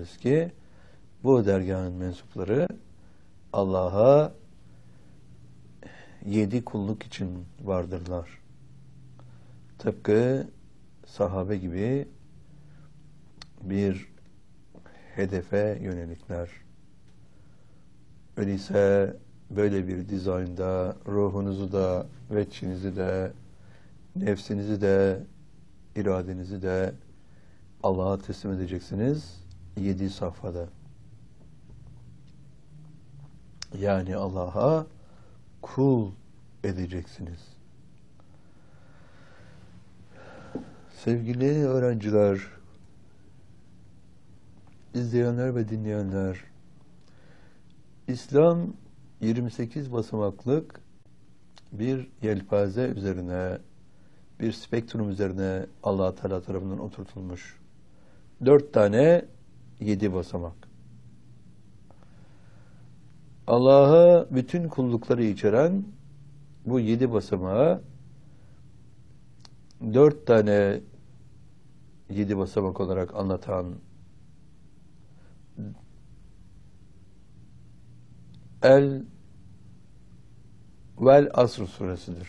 biliyoruz ki bu dergahın mensupları Allah'a 7 kulluk için vardırlar. Tıpkı sahabe gibi bir hedefe yönelikler. Öyleyse böyle bir dizaynda ruhunuzu da, veçhinizi de, nefsinizi de, iradenizi de Allah'a teslim edeceksiniz 7 safhada. Yani Allah'a kul edeceksiniz. Sevgili öğrenciler, izleyenler ve dinleyenler, İslam 28 basamaklık bir yelpaze üzerine, bir spektrum üzerine Allah Teala tarafından oturtulmuş. 4 tane 7 basamak. Allah'a bütün kullukları içeren bu 7 basamağı 4 tane 7 basamak olarak anlatan Vel Asr suresidir.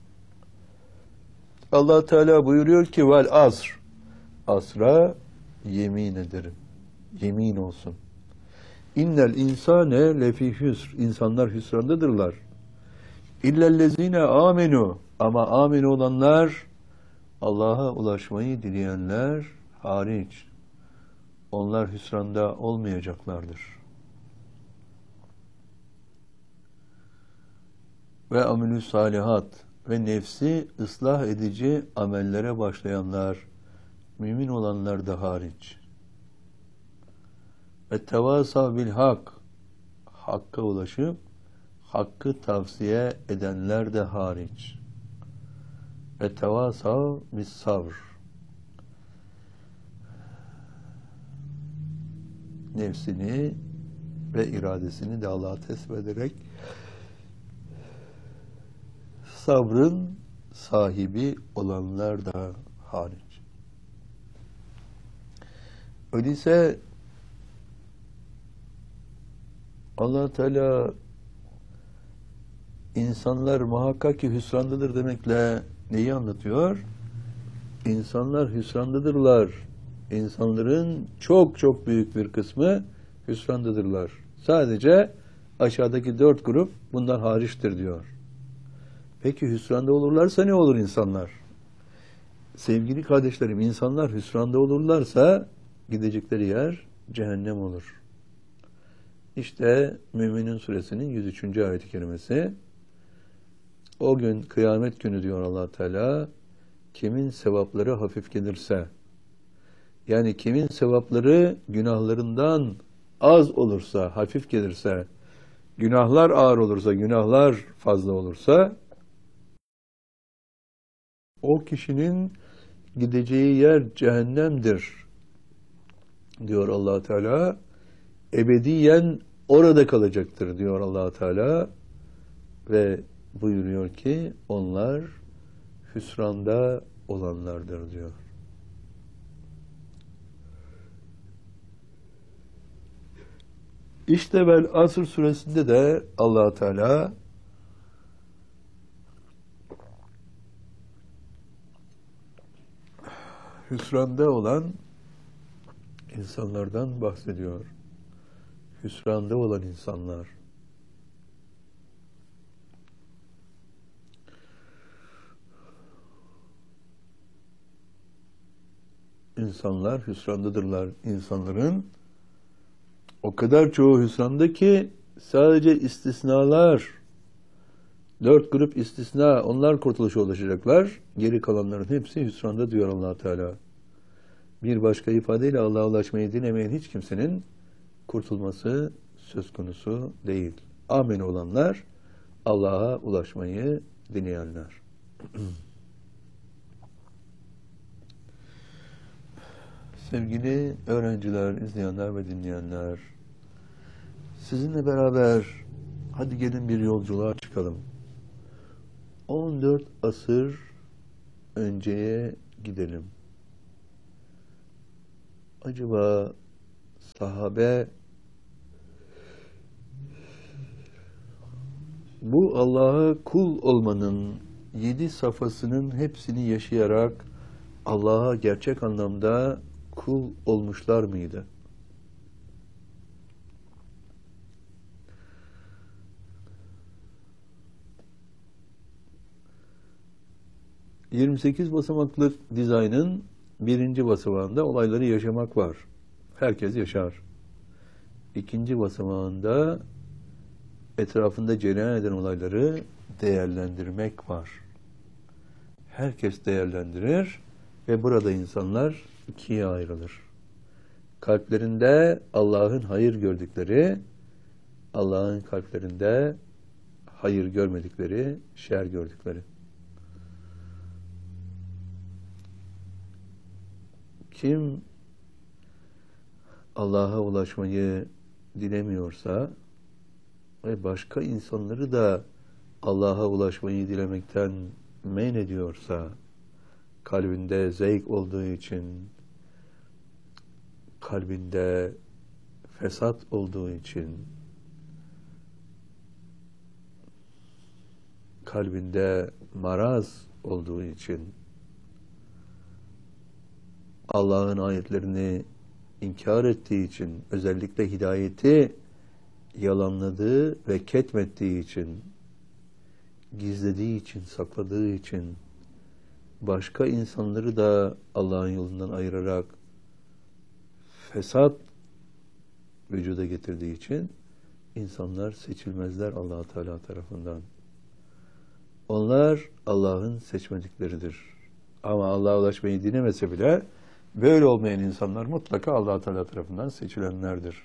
Allah Teala buyuruyor ki vel asr, asra yemin ederim. Yemin olsun. İnnel insane lefî hüsr. İnsanlar hüsrandadırlar. İllellezine amenu. Ama amin olanlar, Allah'a ulaşmayı dileyenler hariç. Onlar hüsranda olmayacaklardır. Ve amelü salihat ve nefsi ıslah edici amellere başlayanlar, mümin olanlar da hariç. Ve tevâsav bil hak, hakka ulaşıp hakkı tavsiye edenler de hariç. Ve tevâsav bis sabr, nefsini ve iradesini de Allah'a teslim ederek sabrın sahibi olanlar da hariç. Öyleyse Allah Teala insanlar muhakkak ki hüsrandadır demekle neyi anlatıyor? İnsanlar hüsrandadırlar. İnsanların çok çok büyük bir kısmı hüsrandadırlar. Sadece aşağıdaki 4 grup bundan hariçtir diyor. Peki hüsranda olurlarsa ne olur insanlar? Sevgili kardeşlerim, insanlar hüsranda olurlarsa gidecekleri yer cehennem olur. İşte Müminun suresinin 103. ayet-i kerimesi. O gün kıyamet günü diyor Allah Teala, kimin sevapları hafif gelirse, yani kimin sevapları günahlarından az olursa, hafif gelirse, günahlar ağır olursa, günahlar fazla olursa, o kişinin gideceği yer cehennemdir diyor Allah Teala. Ebediyen orada kalacaktır diyor Allah Teala ve buyuruyor ki onlar hüsranda olanlardır diyor. İşte Vel Asr suresinde de Allah Teala hüsranda olan insanlardan bahsediyor. Hüsranda olan insanlar. İnsanlar hüsrandadırlar. İnsanların o kadar çoğu hüsranda ki sadece istisnalar, 4 grup istisna, onlar kurtuluşa ulaşacaklar. Geri kalanların hepsi hüsranda diyor Allah Teala. Bir başka ifadeyle Allah'a ulaşmayı dilemeyen hiç kimsenin kurtulması söz konusu değil. Amin olanlar, Allah'a ulaşmayı dileyenler. Sevgili öğrenciler, izleyenler ve dinleyenler, sizinle beraber hadi gelin bir yolculuğa çıkalım. 14 asır önceye gidelim. Acaba sahabe bu Allah'a kul olmanın 7 safhasının hepsini yaşayarak Allah'a gerçek anlamda kul olmuşlar mıydı? ...28 basamaklı dizaynın 1. basamağında olayları yaşamak var. Herkes yaşar. 2. basamağında etrafında cereyan eden olayları değerlendirmek var. Herkes değerlendirir ve burada insanlar ikiye ayrılır. Kalplerinde Allah'ın hayır gördükleri, Allah'ın kalplerinde hayır görmedikleri, şer gördükleri. Kim Allah'a ulaşmayı dilemiyorsa ve başka insanları da Allah'a ulaşmayı dilemekten men ediyorsa, kalbinde zevk olduğu için, kalbinde fesat olduğu için, kalbinde maraz olduğu için, Allah'ın ayetlerini inkar ettiği için, özellikle hidayeti yalanladığı ve ketmettiği için, gizlediği için, sakladığı için, başka insanları da Allah'ın yolundan ayırarak fesat vücuda getirdiği için insanlar seçilmezler Allah Teala tarafından. Onlar Allah'ın seçmedikleridir. Ama Allah'a ulaşmayı dilemese bile böyle olmayan insanlar mutlaka Allah Teala tarafından seçilenlerdir.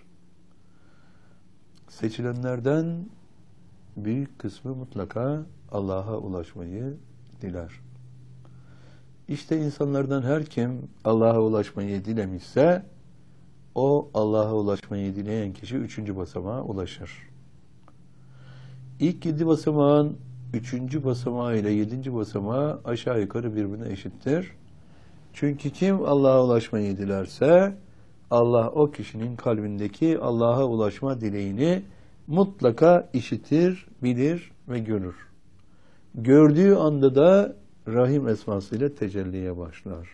Seçilenlerden büyük kısmı mutlaka Allah'a ulaşmayı diler. İşte insanlardan her kim Allah'a ulaşmayı dilemişse o Allah'a ulaşmayı dileyen kişi 3. basamağa ulaşır. İlk 7 basamağın 3. basamağı ile 7. basamağı aşağı yukarı birbirine eşittir. Çünkü kim Allah'a ulaşmayı dilerse Allah o kişinin kalbindeki Allah'a ulaşma dileğini mutlaka işitir, bilir ve görür. Gördüğü anda da Rahim esmasıyla tecelliye başlar.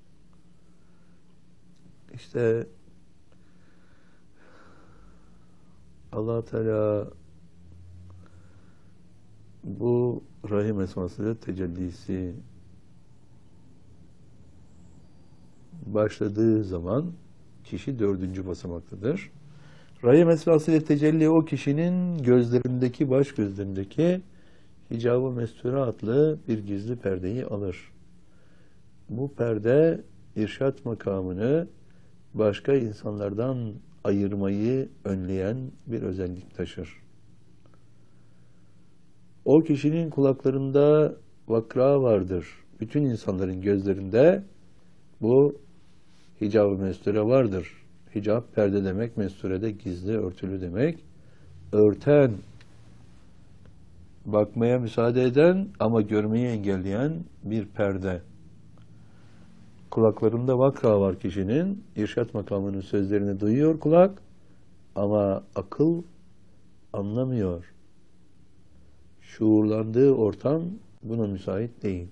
İşte Allah Teala bu Rahim esmasıyla tecellisi başladığı zaman kişi 4. basamaktadır. Rahim esmasıyla tecelli o kişinin gözlerindeki, baş gözlerindeki hicab-ı mesture adlı bir gizli perdeyi alır. Bu perde irşat makamını başka insanlardan ayırmayı önleyen bir özellik taşır. O kişinin kulaklarında vakra vardır. Bütün insanların gözlerinde bu hicab-ı mesture vardır. Hicab perde demek, mesture de gizli, örtülü demek. Örten, bakmaya müsaade eden ama görmeyi engelleyen bir perde. Kulaklarında vakra var kişinin. İrşat makamının sözlerini duyuyor kulak ama akıl anlamıyor. Şuurlandığı ortam buna müsait değil.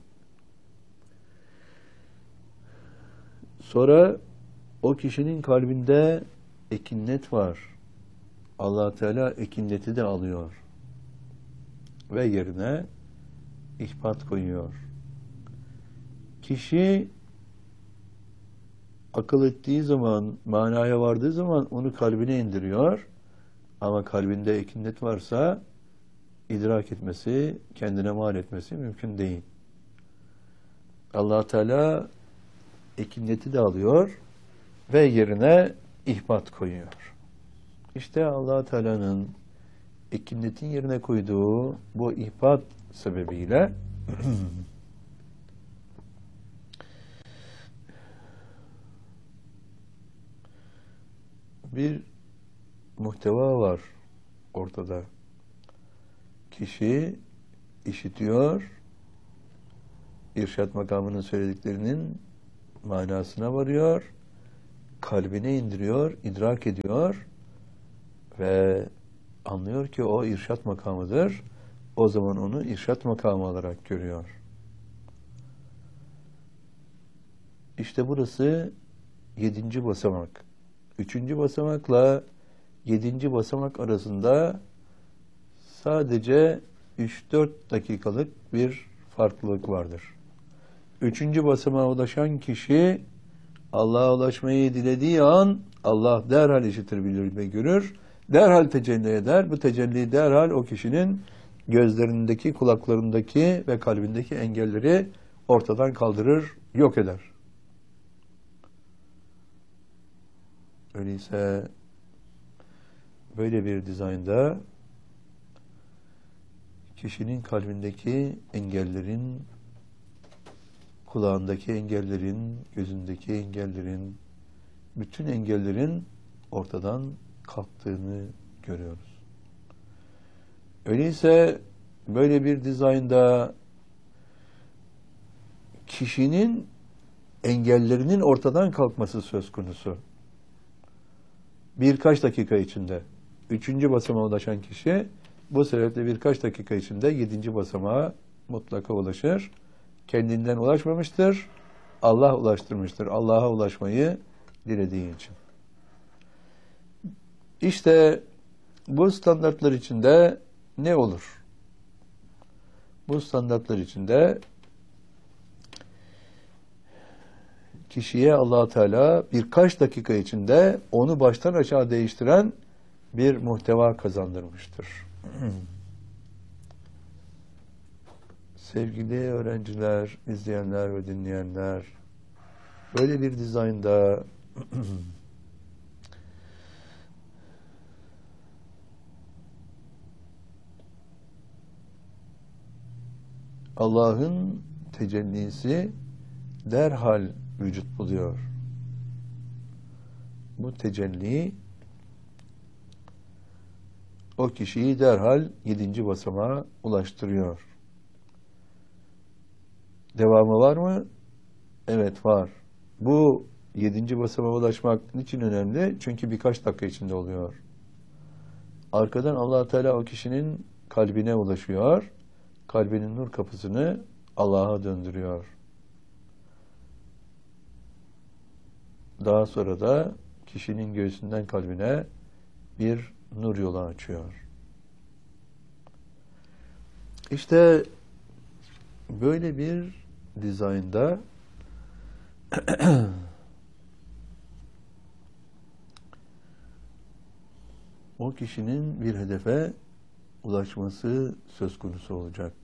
Sonra o kişinin kalbinde ekinnet var. Allah Teala ekinneti de alıyor ve yerine ihbat koyuyor. Kişi akıl ettiği zaman, manaya vardığı zaman onu kalbine indiriyor. Ama kalbinde ekinnet varsa idrak etmesi, kendine mal etmesi mümkün değil. Allah Teala ekinneti de alıyor ve yerine ihbat koyuyor. İşte Allah Teala'nın ekinnetin yerine koyduğu bu ihbat sebebiyle bir muhteva var ortada. Kişi işitiyor, irşat makamının söylediklerinin manasına varıyor kalbine indiriyor, idrak ediyor ve anlıyor ki o irşat makamıdır. O zaman onu irşat makamı olarak görüyor. İşte burası 7. basamak. 3. basamakla 7. basamak arasında sadece 3-4 dakikalık bir farklılık vardır. 3. basamağa ulaşan kişi Allah'a ulaşmayı dilediği an Allah derhal işitir, bilir ve görür. Derhal tecelli eder. Bu tecelli derhal o kişinin gözlerindeki, kulaklarındaki ve kalbindeki engelleri ortadan kaldırır, yok eder. Öyleyse böyle bir dizaynda kişinin kalbindeki engellerin, kulağındaki engellerin, gözündeki engellerin, bütün engellerin ortadan kalktığını görüyoruz. Öyleyse böyle bir dizaynda kişinin engellerinin ortadan kalkması söz konusu. Birkaç dakika içinde 3. basamağa ulaşan kişi bu sebeple birkaç dakika içinde 7. basamağa mutlaka ulaşır. Kendinden ulaşmamıştır. Allah ulaştırmıştır. Allah'a ulaşmayı dilediği için. İşte bu standartlar içinde ne olur? Bu standartlar içinde kişiye Allah Teala birkaç dakika içinde onu baştan aşağı değiştiren bir muhteva kazandırmıştır. Sevgili öğrenciler, izleyenler ve dinleyenler, böyle bir dizaynda Allah'ın tecellisi derhal vücut buluyor. Bu tecelli o kişiyi derhal 7. basamağa ulaştırıyor. Devamı var mı? Evet, var. Bu 7. basamağa ulaşmak niçin önemli? Çünkü birkaç dakika içinde oluyor. Arkadan Allah Teala o kişinin kalbine ulaşıyor. Kalbinin nur kapısını Allah'a döndürüyor. Daha sonra da kişinin göğsünden kalbine bir nur yolu açıyor. İşte böyle bir dizaynda o kişinin bir hedefe ulaşması söz konusu olacak.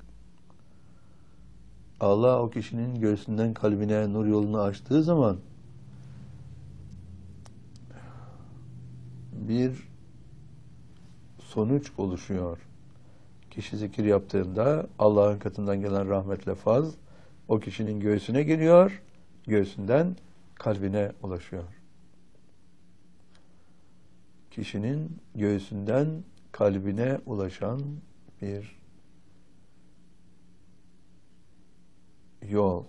Allah o kişinin göğsünden kalbine nur yolunu açtığı zaman bir sonuç oluşuyor. Kişi zikir yaptığında Allah'ın katından gelen rahmetle faz o kişinin göğsüne geliyor, göğsünden kalbine ulaşıyor. Kişinin göğsünden kalbine ulaşan bir yol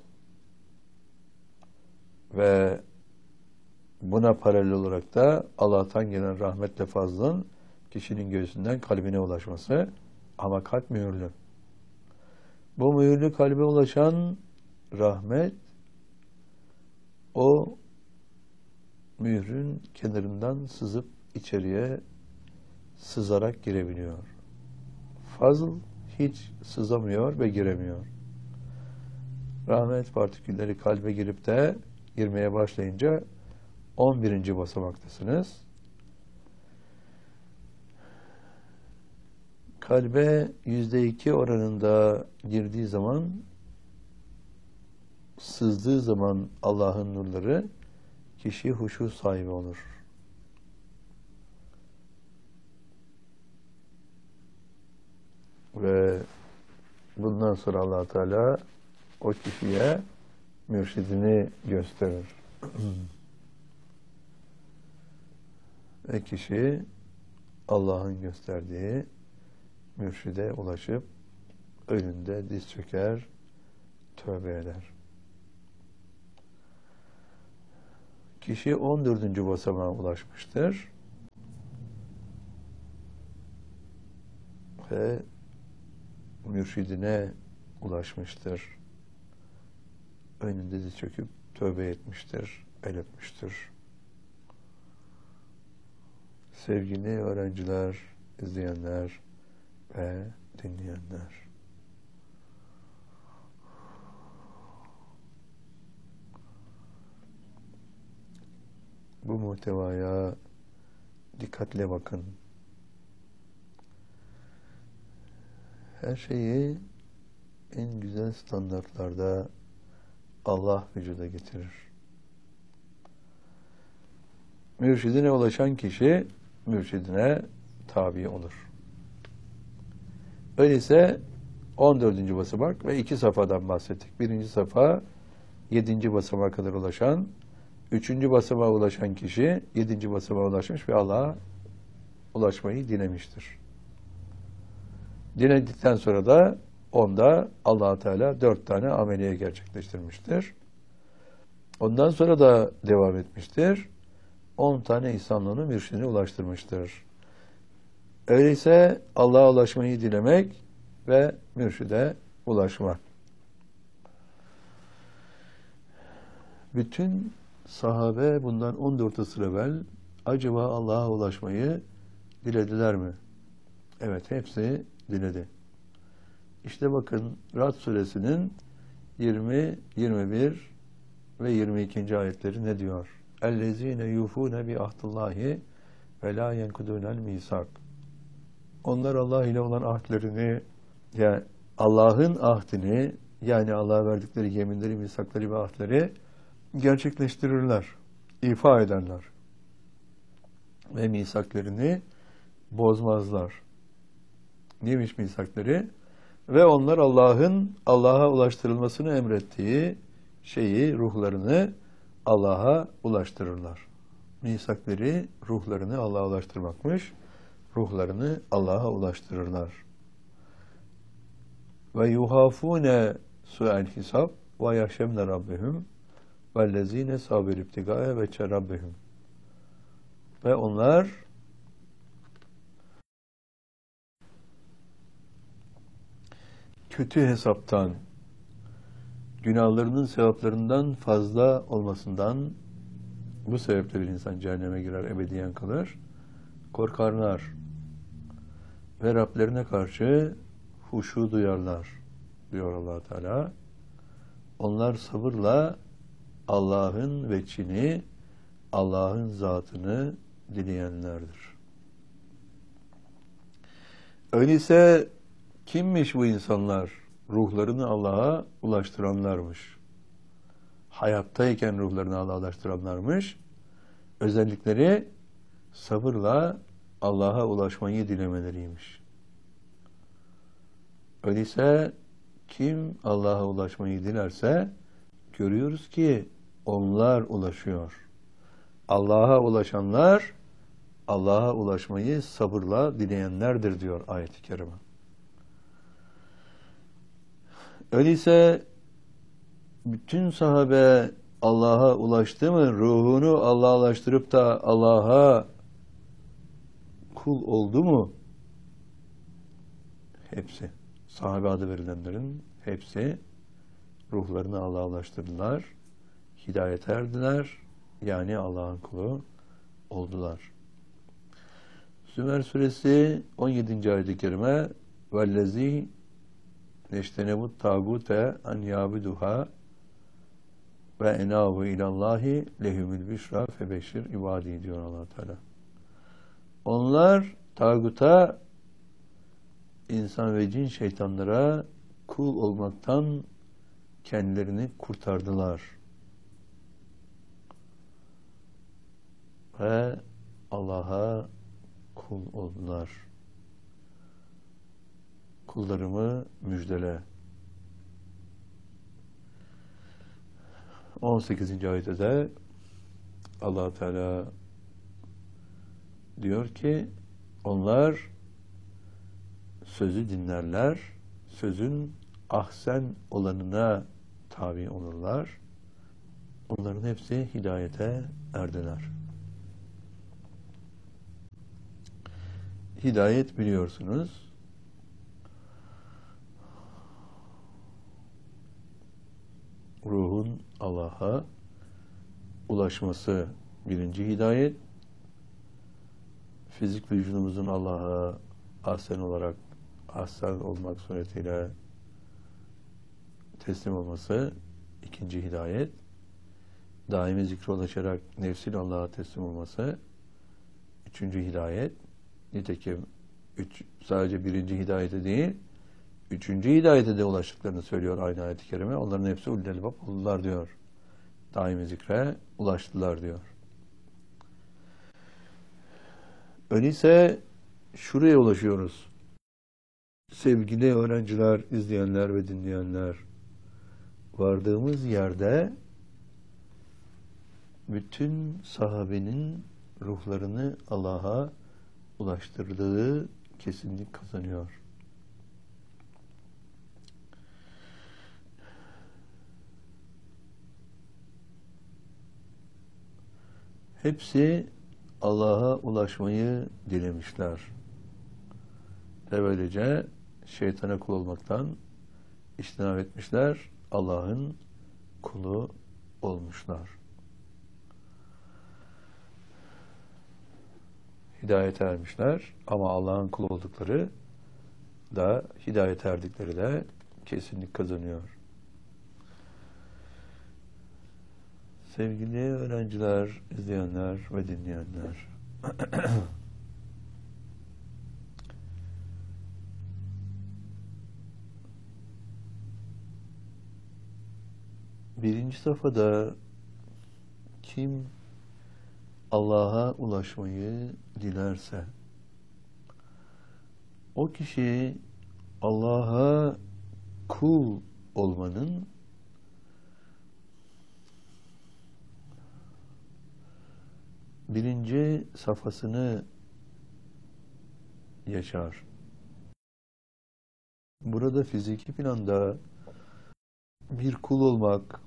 ve buna paralel olarak da Allah'tan gelen rahmetle fazlın kişinin göğsünden kalbine ulaşması, ama kalp mühürlü. Bu mühürlü kalbe ulaşan rahmet o mührün kenarından sızıp içeriye sızarak girebiliyor. Fazl hiç sızamıyor ve giremiyor. Rahmet partikülleri kalbe girip de girmeye başlayınca 11. basamaktasınız. Kalbe %2 oranında girdiği zaman, sızdığı zaman Allah'ın nurları kişi huşu sahibi olur. Ve bundan sonra Allah Teala o kişiye mürşidini gösterir. Ve kişi Allah'ın gösterdiği mürşide ulaşıp önünde diz çöker, tövbe eder. kişi 14. basamağa ulaşmıştır ve mürşidine ulaşmıştır. Önünde diz çöküp tövbe etmiştir, el öpmüştür. Sevgili öğrenciler, izleyenler ve dinleyenler. Bu muhtevaya dikkatle bakın. Her şeyi en güzel standartlarda Allah vücuda getirir. Mürşidine ulaşan kişi mürşidine tabi olur. Öyleyse 14. basamak ve 2 safhadan bahsettik. 1. safa 7. basamağa kadar ulaşan, 3. basamağa ulaşan kişi 7. basamağa ulaşmış ve Allah'a ulaşmayı dilemiştir. Diledikten sonra da onda Allah Teala 4 tane ameliye gerçekleştirmiştir. Ondan sonra da devam etmiştir. 10 tane ihsanla mürşidine ulaştırmıştır. Öyleyse Allah'a ulaşmayı dilemek ve mürşide ulaşmak. Bütün sahabe bundan 14 asır evvel acaba Allah'a ulaşmayı dilediler mi? Evet, hepsi diledi. İşte bakın Ra'd suresinin 20, 21 ve 22. ayetleri ne diyor? اَلَّذ۪ينَ يُوفُونَ بِعَهْدِ ve la yenkudûnel misak. Onlar Allah ile olan ahdlerini, yani Allah'ın ahdini, yani Allah'a verdikleri yeminleri, misakları ve ahdleri gerçekleştirirler, ifa ederler. Ve misaklarını bozmazlar. Neymiş misakları? Ve onlar Allah'a ulaştırılmasını emrettiği şeyi, ruhlarını Allah'a ulaştırırlar. Misakları ruhlarını Allah'a ulaştırmakmış. Ruhlarını Allah'a ulaştırırlar. Ve yuhafune su'el hisab ve yahşemne rabbihum vellezine sabir ibtigâe ve çerabbihum. Ve onlar kötü hesaptan, günahlarının sevaplarından fazla olmasından, bu sebeple bir insan cehenneme girer, ebediyen kalır, korkarlar ve Rablerine karşı huşu duyarlar diyor Allah Teala. Onlar sabırla Allah'ın veçhini, Allah'ın zatını dileyenlerdir. Öyleyse kimmiş bu insanlar? Ruhlarını Allah'a ulaştıranlarmış. Hayattayken ruhlarını Allah'a ulaştıranlarmış. Özellikleri sabırla Allah'a ulaşmayı dilemeleriymiş. Öyleyse kim Allah'a ulaşmayı dilerse görüyoruz ki onlar ulaşıyor. Allah'a ulaşanlar Allah'a ulaşmayı sabırla dileyenlerdir diyor ayet-i kerime. Öyleyse bütün sahabe Allah'a ulaştı mı? Ruhunu Allah'a ulaştırıp da Allah'a kul oldu mu? Hepsi. Sahabe adı verilenlerin hepsi ruhlarını Allah'a ulaştırdılar. Hidayete erdiler. Yani Allah'ın kulu oldular. Zümer suresi 17. ayet-i kerime vellezî neştenebut tâgûte an yâbiduhâ ve enâhu ilallâhi lehumül büşrâ febeşşir ibâdî diyor Allah Teala. Onlar tağuta, insan ve cin şeytanlara kul olmaktan kendilerini kurtardılar. Ve Allah'a kul oldular. Kullarımı müjdele. 18. ayette de Allah Teala diyor ki onlar sözü dinlerler, sözün ahsen olanına tabi olurlar. Onların hepsi hidayete erdiler. Hidayet biliyorsunuz, ruhun Allah'a ulaşması birinci hidayet, fizik vücudumuzun Allah'a ahsen olmak suretiyle teslim olması ikinci hidayet, daimi zikre ulaşarak nefsin Allah'a teslim olması üçüncü hidayet. Nitekim sadece birinci hidayete değil, üçüncü hidayete de ulaştıklarını söylüyor aynı ayet-i kerime. Onların hepsi ulul elbab oldular diyor. Daimi zikre ulaştılar diyor. Öyleyse şuraya ulaşıyoruz. Sevgili öğrenciler, izleyenler ve dinleyenler, vardığımız yerde bütün sahabenin ruhlarını Allah'a ulaştırdığı kesinlik kazanıyor. Hepsi Allah'a ulaşmayı dilemişler. Ve böylece şeytana kul olmaktan içtinab etmişler. Allah'ın kulu olmuşlar. Hidayete ermişler ama Allah'ın kulu oldukları da hidayete erdikleri de kesinlik kazanıyor. Sevgili öğrenciler, izleyenler ve dinleyenler, birinci safhada kim Allah'a ulaşmayı dilerse, o kişi Allah'a kul olmanın birinci safhasını yaşar. Burada fiziki planda bir kul olmak,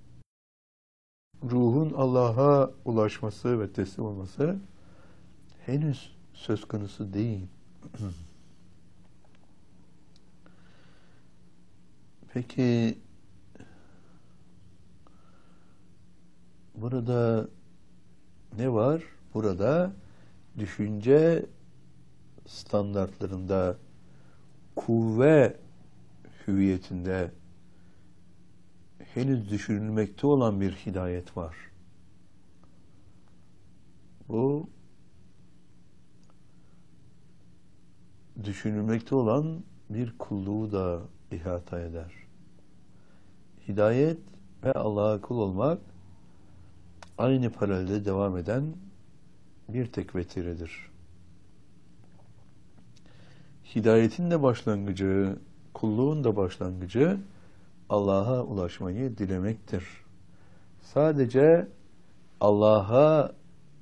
ruhun Allah'a ulaşması ve teslim olması henüz söz konusu değil. Peki burada ne var? Burada düşünce standartlarında, kuvve hüviyetinde henüz düşünülmekte olan bir hidayet var. Bu düşünülmekte olan bir kulluğu da ihata eder. Hidayet ve Allah'a kul olmak aynı paralelde devam eden bir tek vetiredir. Hidayetin de başlangıcı, kulluğun da başlangıcı Allah'a ulaşmayı dilemektir. Sadece Allah'a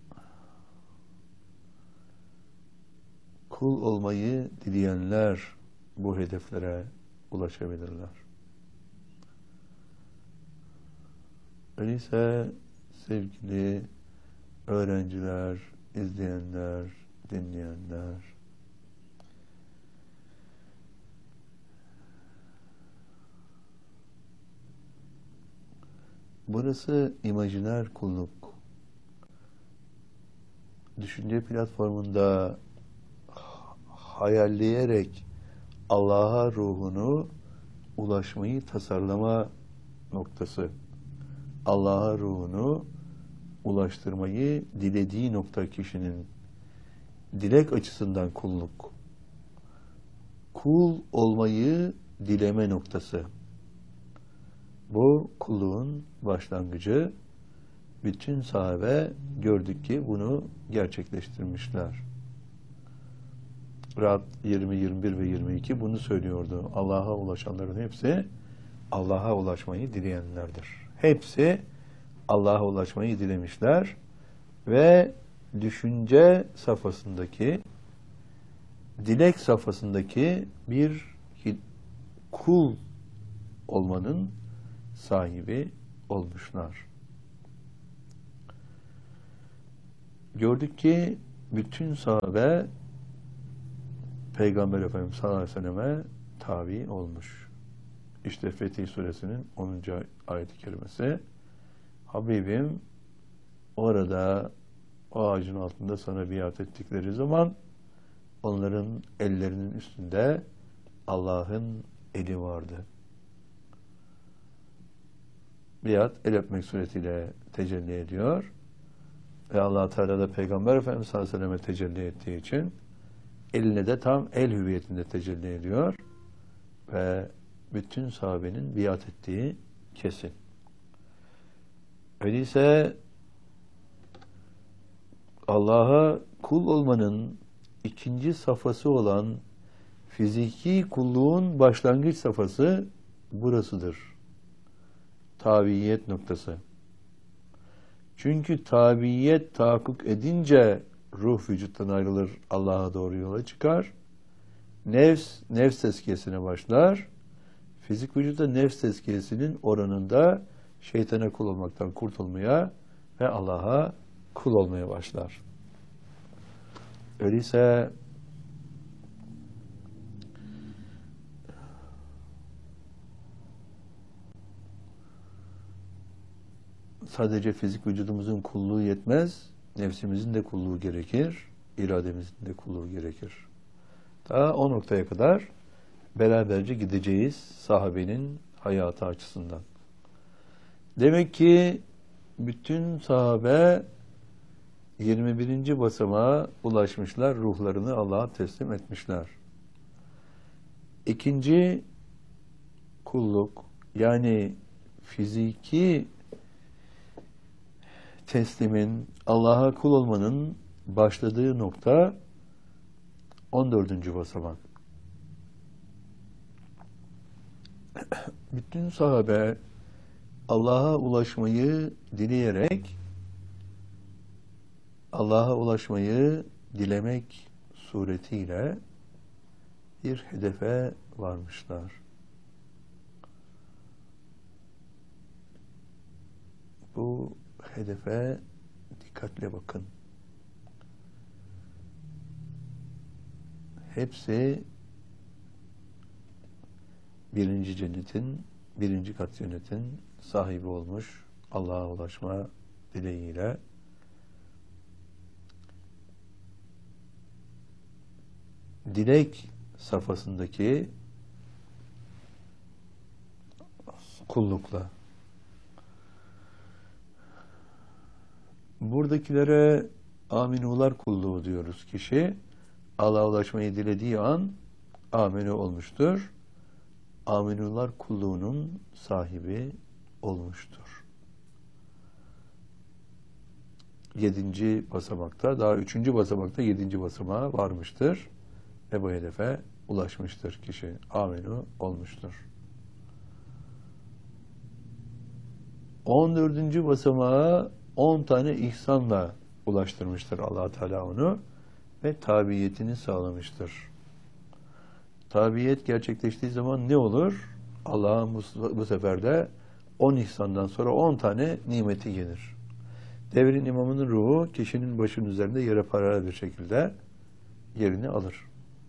kul olmayı dileyenler bu hedeflere ulaşabilirler. Öyleyse sevgili öğrenciler, izleyenler, dinleyenler, burası imajiner kulluk. Düşünce platformunda hayalleyerek Allah'a ruhunu ulaşmayı tasarlama noktası. Allah'a ruhunu ulaştırmayı dilediği nokta kişinin dilek açısından kulluk. Kul olmayı dileme noktası. Bu kulluğun başlangıcı. Bütün sahabe gördük ki bunu gerçekleştirmişler. Ra'd 20, 21 ve 22 bunu söylüyordu. Allah'a ulaşanların hepsi Allah'a ulaşmayı dileyenlerdir. Hepsi Allah'a ulaşmayı dilemişler ve düşünce safhasındaki, dilek safhasındaki bir kul olmanın sahibi olmuşlar. gördük ki bütün sahabe Peygamber Efendimiz sallallahu aleyhi ve selleme tabi olmuş. İşte Fetih Suresinin 10. ayet-i kerimesi. Habibim orada o ağacın altında sana biat ettikleri zaman onların ellerinin üstünde Allah'ın eli vardı. Biat el öpmek suretiyle tecelli ediyor. Ve Allah Teala da Peygamber Efendimiz sallallahu aleyhi ve selleme tecelli ettiği için eline de tam el hüviyetinde tecelli ediyor. Ve bütün sahabenin biat ettiği kesin. Öyleyse Allah'a kul olmanın ikinci safhası olan fiziki kulluğun başlangıç safhası burasıdır. Tabiyet noktası. Çünkü tabiyet tahakkuk edince ruh vücuttan ayrılır, Allah'a doğru yola çıkar. Nefs tezkiyesine başlar. Fizik vücutta nefs tezkiyesinin oranında şeytana kul olmaktan kurtulmaya ve Allah'a kul olmaya başlar. Öyleyse sadece fizik vücudumuzun kulluğu yetmez, nefsimizin de kulluğu gerekir, irademizin de kulluğu gerekir. Daha o noktaya kadar beraberce gideceğiz sahabenin hayatı açısından. Demek ki bütün sahabe 21. basamağa ulaşmışlar, ruhlarını Allah'a teslim etmişler. İkinci kulluk, yani fiziki teslimin, Allah'a kul olmanın başladığı nokta 14. basamak. Bütün sahabe Allah'a ulaşmayı dileyerek, Allah'a ulaşmayı dilemek suretiyle bir hedefe varmışlar. Bu hedefe dikkatle bakın. Hepsi birinci cennetin, birinci kat cennetin sahibi olmuş, Allah'a ulaşma dileğiyle. Dilek safhasındaki kullukla. Buradakilere aminular kulluğu diyoruz. Kişi Allah'a ulaşmayı dilediği an aminu olmuştur. Aminular kulluğunun sahibi olmuştur. 7. basamakta, daha 3. basamakta 7. basamağa varmıştır ve bu hedefe ulaşmıştır kişi. Aminu olmuştur. 14. basamağa 10 tane ihsanla ulaştırmıştır Allah Teala onu ve tabiyetini sağlamıştır. Tabiyet gerçekleştiği zaman ne olur? Allah'ın bu sefer de 10 ihsandan sonra 10 tane nimeti gelir. Devrin imamının ruhu kişinin başının üzerinde yere paralel bir şekilde yerini alır.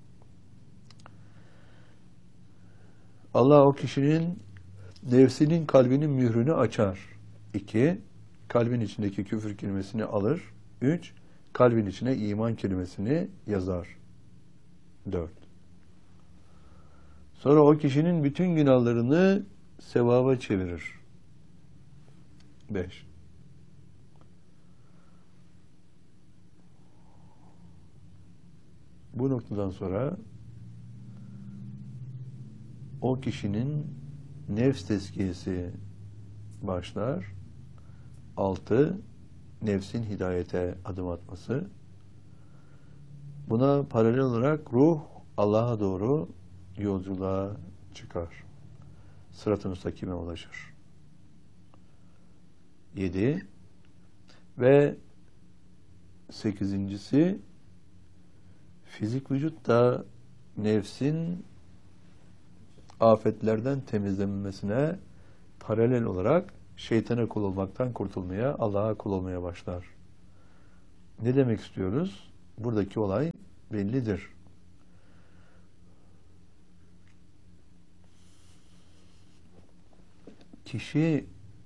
Allah o kişinin nefsinin, kalbinin mührünü açar. 2. Kalbin içindeki küfür kelimesini alır. 3. Kalbin içine iman kelimesini yazar. 4. Sonra o kişinin bütün günahlarını sevaba çevirir. 5. Bu noktadan sonra o kişinin nefs tezkiyesi başlar. 6. Nefsin hidayete adım atması. Buna paralel olarak ruh Allah'a doğru yolculuğa çıkar. Sırat-ı müstakime ulaşır. 7. Ve 8.'si fizik vücutta nefsin afetlerden temizlenmesine paralel olarak şeytana kul olmaktan kurtulmaya, Allah'a kul olmaya başlar. Ne demek istiyoruz? Buradaki olay bellidir. Kişi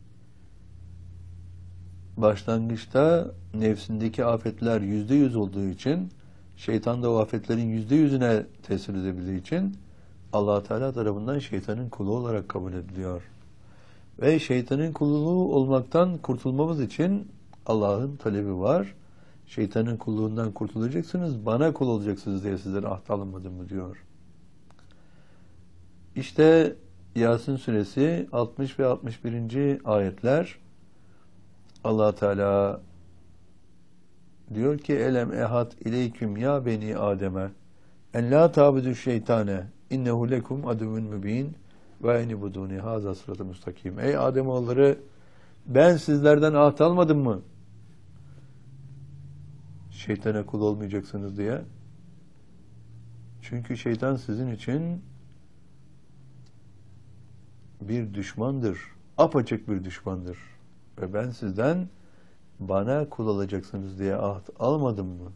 başlangıçta nefsindeki afetler %100 olduğu için, şeytan da o afetlerin %100'üne tesir edebildiği için Allah Teala tarafından şeytanın kulu olarak kabul ediliyor. Ve şeytanın kulu olmaktan kurtulmamız için Allah'ın talebi var. Şeytanın kulluğundan kurtulacaksınız, bana kul olacaksınız diye sizden ahd alınmadı mı diyor. İşte Yasin suresi 60 ve 61. ayetler, Allah Teala diyor ki elem ehad ileyküm ya beni Adem'e en la tabudu şeytane innehu lekum aduvun mübin ve enibuduni haza sıratı müstakim. Ey Ademoğulları, ben sizlerden ahd almadım mı? Şeytana kul olmayacaksınız diye. Çünkü şeytan sizin için bir düşmandır. Apaçık bir düşmandır. Ve ben sizden bana kul olacaksınız diye ahd almadım mı?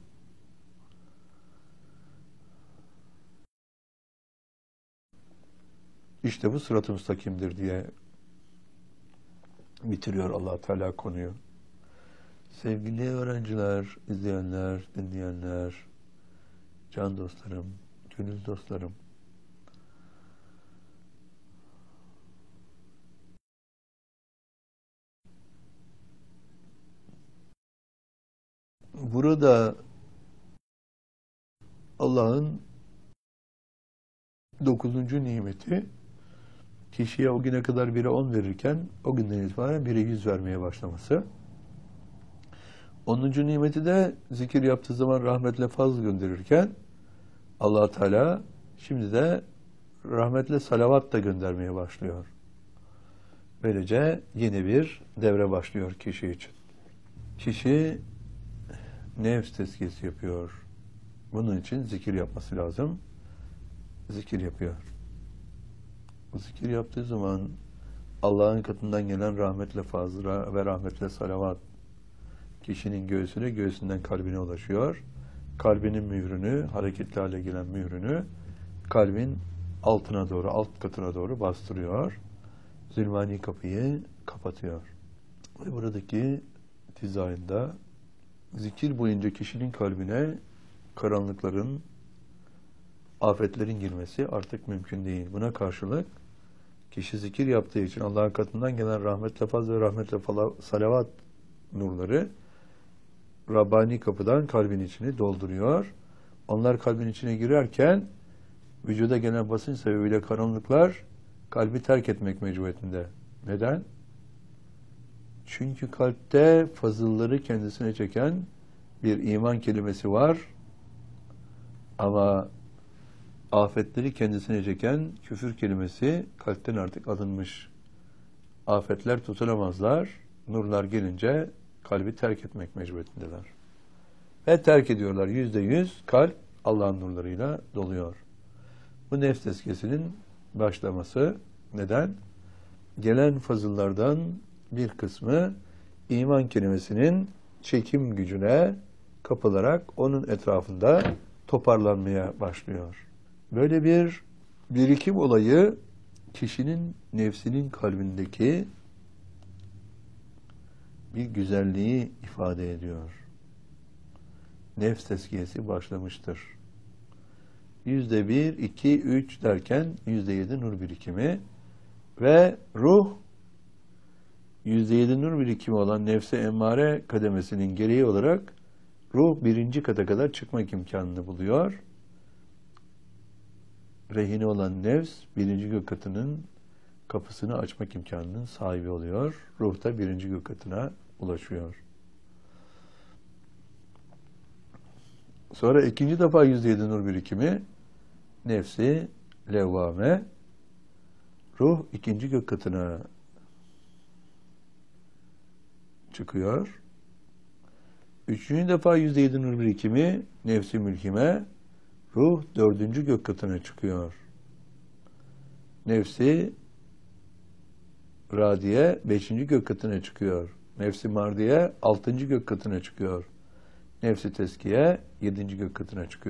İşte bu sırat-ı müstakimdir diye bitiriyor Allah Teala konuyu. Sevgili öğrenciler, izleyenler, dinleyenler, can dostlarım, gönül dostlarım, burada Allah'ın 9. nimeti kişiye o güne kadar 1'e 10 verirken o günden itibaren 1'e 100 vermeye başlaması. 10. nimeti de zikir yaptığı zaman rahmetle fazl gönderirken Allah Teala şimdi de rahmetle salavat da göndermeye başlıyor. Böylece yeni bir devre başlıyor kişi için. Kişi nefs tezkiyesi yapıyor. Bunun için zikir yapması lazım. Zikir yapıyor. Zikir yaptığı zaman Allah'ın katından gelen rahmetle fazla ve rahmetle salavat kişinin göğsüne, göğsünden kalbine ulaşıyor. Kalbinin mührünü, hareketli hale gelen mührünü kalbin altına doğru, alt katına doğru bastırıyor. Zülmani kapıyı kapatıyor. Ve buradaki dizaynda zikir boyunca kişinin kalbine karanlıkların, afetlerin girmesi artık mümkün değil. Buna karşılık kişi zikir yaptığı için Allah'ın katından gelen rahmetle fazla ve rahmetle salavat nurları Rabbani kapıdan kalbin içini dolduruyor. Onlar kalbin içine girerken vücuda gelen basınç sebebiyle karanlıklar kalbi terk etmek mecburiyetinde. Neden? Çünkü kalpte fazılları kendisine çeken bir iman kelimesi var. Ama afetleri kendisine çeken küfür kelimesi kalpten artık alınmış. Afetler tutulamazlar. Nurlar gelince kalbi terk etmek mecburiyetindeler. Ve terk ediyorlar. %100 kalp Allah'ın nurlarıyla doluyor. Bu nefs tezkiyesinin başlaması neden? Gelen fazıllardan bir kısmı iman kelimesinin çekim gücüne kapılarak onun etrafında toparlanmaya başlıyor. Böyle bir birikim olayı kişinin nefsinin kalbindeki bir güzelliği ifade ediyor. Nefs tezkiyesi başlamıştır. %1, 2, 3 derken %7 nur birikimi ve ruh %7 nur birikimi olan nefse emmare kademesinin gereği olarak ruh 1. kata kadar çıkmak imkanını buluyor. Rehine olan nefs 1. gök katının kapısını açmak imkanının sahibi oluyor. Ruh da 1. gök katına ulaşıyor. Sonra 2. defa %7 nur birikimi nefsi levvame, ruh 2. gök katına çıkıyor. 3. defa %7 nur birikimi nefsi mülhime, ruh 4. gök katına çıkıyor. Nefsi radiye 5. gök katına çıkıyor. Nefsi mardiye 6. gök katına çıkıyor. Nefsi teskiye 7. gök katına çıkıyor.